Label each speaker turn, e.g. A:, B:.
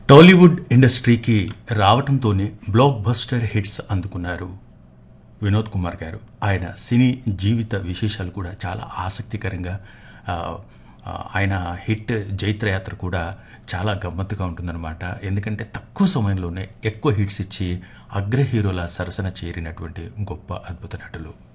A: టాలీవుడ్ ఇండస్ట్రీకి రావటంతోనే block buster hits అందుకున్నారు వినోద్ కుమార్ గారు. ఆయన సినీ జీవిత విశేషాలు కూడా చాలా ఆసక్తికరంగా, ఆ, ఆయన హిట్ జైత్రయాత్ర కూడా చాలా గమ్మత్తుగా ఉంటుందన్నమాట. ఎందుకంటే తక్కువ సమయంలోనే ఎక్కువ హిట్స్ ఇచ్చి అగ్ర హీరోల సరసన చేరినటువంటి గొప్ప అద్భుత నటులు.